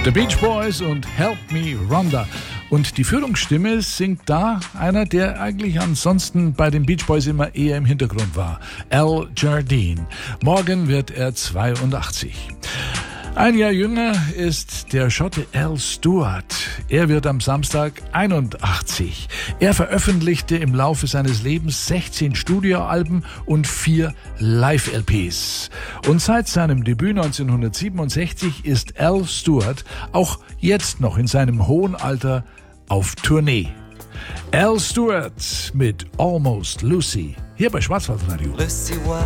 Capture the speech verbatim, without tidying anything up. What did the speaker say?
The Beach Boys und Help Me Rhonda. Und die Führungsstimme singt da einer, der eigentlich ansonsten bei den Beach Boys immer eher im Hintergrund war. Al Jardine. Morgen wird er zweiundachtzig. Ein Jahr jünger ist der Schotte Al Stewart. Er wird am Samstag einundachtzig. Er veröffentlichte im Laufe seines Lebens sechzehn Studioalben und vier Live-L Ps. Und seit seinem Debüt neunzehnhundertsiebenundsechzig ist Al Stewart auch jetzt noch in seinem hohen Alter auf Tournee. Al Stewart mit Almost Lucy hier bei Schwarzwaldradio.